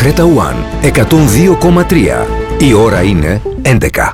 Creta One 102,3. Η ώρα είναι 11.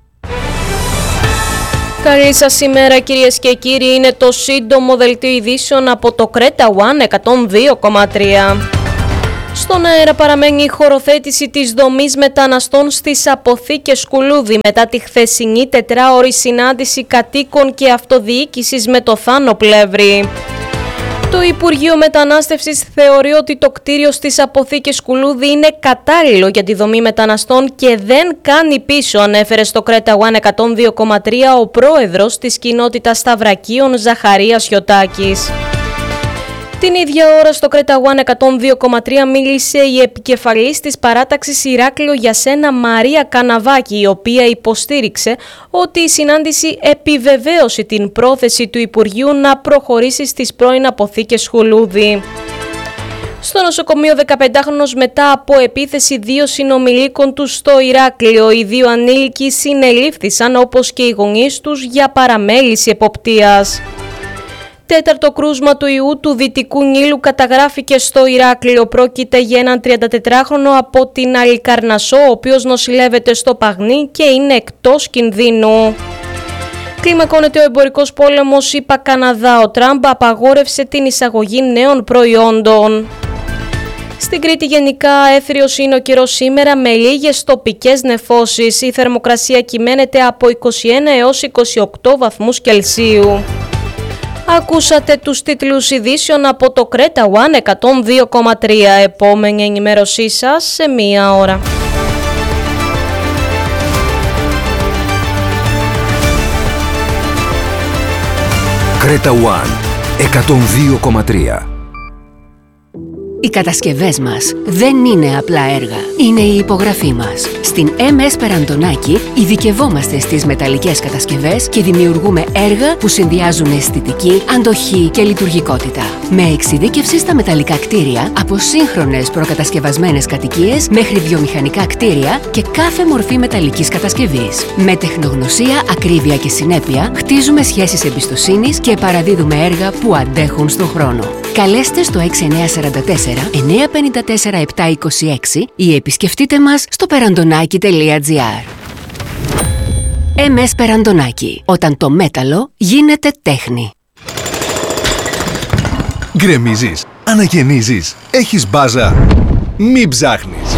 Καλή σας ημέρα κυρίες και κύριοι, είναι το σύντομο δελτίο ειδήσεων από το Creta One 102,3. Στον αέρα παραμένει η χωροθέτηση της δομής μεταναστών στις αποθήκες Σκουλούδη μετά τη χθεσινή τετράωρη συνάντηση κατοίκων και αυτοδιοίκησης με το Θάνο Πλεύρη. Το Υπουργείο Μετανάστευσης θεωρεί ότι το κτίριο στις αποθήκες Σκουλούδη είναι κατάλληλο για τη δομή μεταναστών και δεν κάνει πίσω, ανέφερε στο Creta One 102,3 ο πρόεδρος της κοινότητας Σταυρακίων Ζαχαρίας Χιωτάκης. Την ίδια ώρα στο Creta One 102,3 μίλησε η επικεφαλής της παράταξης Ηράκλειο για Σένα Μαρία Καναβάκη, η οποία υποστήριξε ότι η συνάντηση επιβεβαίωσε την πρόθεση του Υπουργείου να προχωρήσει στις πρώην αποθήκες Σκουλούδη. Στο νοσοκομείο 15χρονος μετά από επίθεση 2 συνομιλίκων του στο Ηράκλειο, οι 2 ανήλικοι συνελήφθησαν όπως και οι γονείς τους για παραμέληση εποπτείας. Τέταρτο κρούσμα του ιού του Δυτικού Νείλου καταγράφηκε στο Ηράκλειο. Πρόκειται για έναν 34χρονο από την Αλικαρνασσό, ο οποίος νοσηλεύεται στο Παγνί και είναι εκτός κινδύνου. Κλιμακώνεται ο εμπορικός πόλεμος ΗΠΑ-Καναδά. Ο Τραμπ απαγόρευσε την εισαγωγή νέων προϊόντων. Στην Κρήτη γενικά έθριος είναι ο καιρός σήμερα με λίγες τοπικές νεφώσεις. Η θερμοκρασία κυμαίνεται από 21 έως 28 βαθμούς Κελσίου. Ακούσατε τους τίτλους ειδήσεων από το Creta One 102,3. Επόμενη ενημέρωσή σας σε μία ώρα. Creta One 102,3. Οι κατασκευές μας δεν είναι απλά έργα, είναι η υπογραφή μας. Στην MS Περαντονάκη ειδικευόμαστε στις μεταλλικές κατασκευές και δημιουργούμε έργα που συνδυάζουν αισθητική, αντοχή και λειτουργικότητα. Με εξειδίκευση στα μεταλλικά κτίρια, από σύγχρονες προκατασκευασμένες κατοικίες μέχρι βιομηχανικά κτίρια και κάθε μορφή μεταλλικής κατασκευής. Με τεχνογνωσία, ακρίβεια και συνέπεια, χτίζουμε σχέσεις εμπιστοσύνης και παραδίδουμε έργα που αντέχουν στον χρόνο. Καλέστε στο 6944-954-726 ή επισκεφτείτε μας στο perandonaki.gr. MS Περαντονάκη. Όταν το μέταλλο γίνεται τέχνη. Γκρεμίζεις, αναγεννίζεις, έχεις μπάζα. Μην ψάχνεις.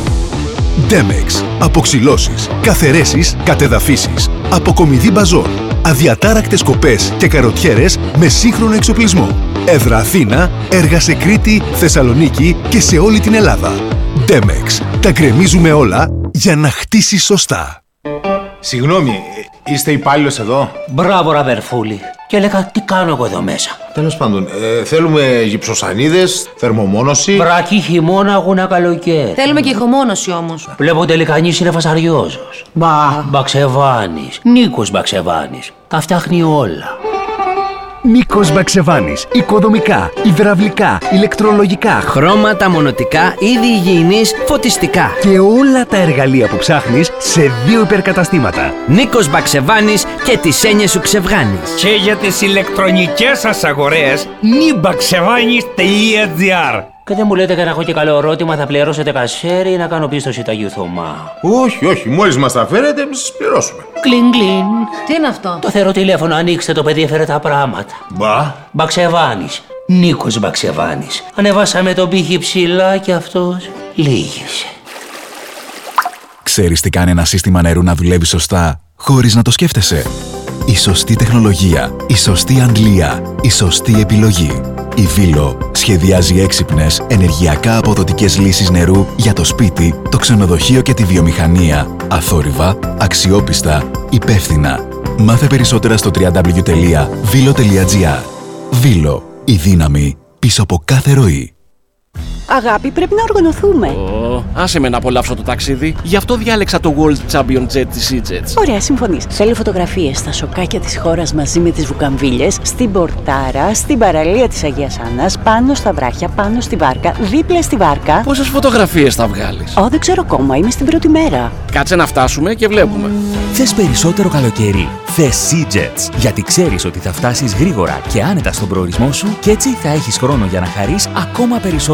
Demex. Αποξυλώσεις, καθαιρέσεις, κατεδαφίσεις. Αποκομιδή μπαζών. Αδιατάρακτες κοπές και καροτιέρες με σύγχρονο εξοπλισμό. Έδρα Αθήνα, έργα σε Κρήτη, Θεσσαλονίκη και σε όλη την Ελλάδα. Demex. Τα γκρεμίζουμε όλα για να χτίσεις σωστά. Συγγνώμη, είστε υπάλληλος εδώ? Μπράβο, ραβερφούλη. Και έλεγα τι κάνω εγώ εδώ μέσα. Τέλος πάντων, θέλουμε γυψοσανίδες, θερμομόνωση. Βρακή χειμώνα, αγούνα καλοκαίρι. Θέλουμε και ηχομόνωση όμως. Βλέπω τελικά κανείς είναι φασαριόζος. Μπαξεβάνης. Νίκος Μπαξεβάνης. Τα φτιάχνει όλα. Νίκος Μπαξεβάνης. Οικοδομικά, υδραυλικά, ηλεκτρολογικά, χρώματα, μονοτικά, είδη υγιεινής, φωτιστικά. Και όλα τα εργαλεία που ψάχνεις σε 2 υπερκαταστήματα. Νίκος Μπαξεβάνης και τις έννοιες σου ξεβγάνεις. Και για τις ηλεκτρονικές σας αγορές, nibaksevanis.gr. Και δεν μου λέτε και να έχω και καλό ερώτημα, θα πληρώσετε κασέρι ή να κάνω πίστοση του Αγίου Θωμά? Όχι, μόλις μας τα φέρετε, εμείς σας πληρώσουμε. Κλιν κλιν. Τι είναι αυτό? Το θεωρώ τηλέφωνο, ανοίξτε, το παιδί έφερε τα πράγματα. Μπαξεβάνης. Νίκος Μπαξεβάνης. Ανεβάσαμε τον πύχη ψηλά και αυτός λύγησε. Ξέρεις τι κάνει ένα σύστημα νερού να δουλεύει σωστά, χωρίς να το σκέφτεσαι? Η σωστή τεχνολογία, η σωστή αντλία, η σωστή επιλογή. Η Βίλο σχεδιάζει έξυπνες, ενεργειακά αποδοτικές λύσεις νερού για το σπίτι, το ξενοδοχείο και τη βιομηχανία. Αθόρυβα, αξιόπιστα, υπεύθυνα. Μάθε περισσότερα στο www.vilo.gr. Βίλο, η δύναμη πίσω από κάθε ροή. Αγάπη, πρέπει να οργανωθούμε. Άσε με να απολαύσω το ταξίδι. Γι' αυτό διάλεξα το World Champion Jet της EasyJet. Ωραία, συμφωνείς. Θέλω φωτογραφίες στα σοκάκια της χώρας μαζί με τις βουκαμβίλες, στην Πορτάρα, στην παραλία της Αγίας Άννας, πάνω στα βράχια, πάνω στη βάρκα, δίπλα στη βάρκα. Πόσες φωτογραφίες θα βγάλεις? Δεν ξέρω ακόμα, είμαι στην πρώτη μέρα. Κάτσε να φτάσουμε και βλέπουμε. Θες περισσότερο καλοκαίρι? Θες EasyJet. Γιατί ξέρεις ότι θα φτάσεις γρήγορα και άνετα στον προορισμό σου και έτσι θα έχεις χρόνο για να χαρείς ακόμα περισσότερο το καλοκαίρι.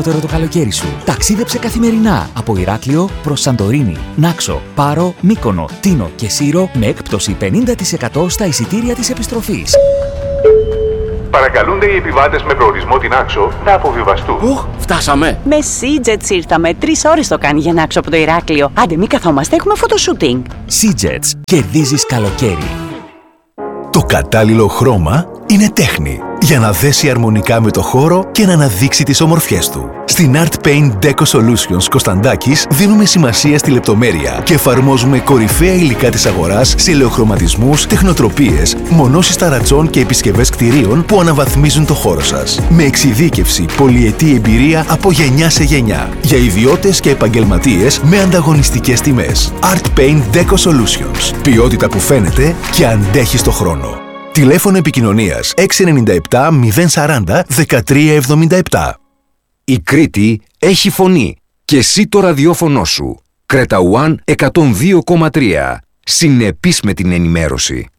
καλοκαίρι σου. Ταξίδεψε καθημερινά από Ηράκλειο προς Σαντορίνη, Νάξο, Πάρο, Μύκονο, Τίνο και Σύρο με έκπτωση 50% στα εισιτήρια της επιστροφής. Παρακαλούνται οι επιβάτες με προορισμό την Άξο να αποβιβαστούν. Φτάσαμε. Με SeaJets ήρθαμε. 3 ώρες το κάνει για να Άξο από το Ηράκλειο. Άντε, μην καθόμαστε, έχουμε φωτοσούτινγκ. SeaJets. Κερδίζεις καλοκαίρι. Το κατάλληλο χρώμα είναι τέχνη για να δέσει αρμονικά με το χώρο και να αναδείξει τις ομορφιές του. Στην Art Paint Deco Solutions Κωνσταντάκης δίνουμε σημασία στη λεπτομέρεια και εφαρμόζουμε κορυφαία υλικά της αγοράς σε ελαιοχρωματισμούς, τεχνοτροπίες, μονώσεις ταρατσών και επισκευές κτηρίων που αναβαθμίζουν το χώρο σας. Με εξειδίκευση, πολυετή εμπειρία από γενιά σε γενιά. Για ιδιώτες και επαγγελματίες με ανταγωνιστικές τιμές. Art Paint Deco Solutions. Ποιότητα που φαίνεται και αντέχει στο χρόνο. Τηλέφωνο επικοινωνίας 697 040 1377. Η Κρήτη έχει φωνή και εσύ το ραδιόφωνο σου. Κρέτα One 102,3. Συνεπής με την ενημέρωση.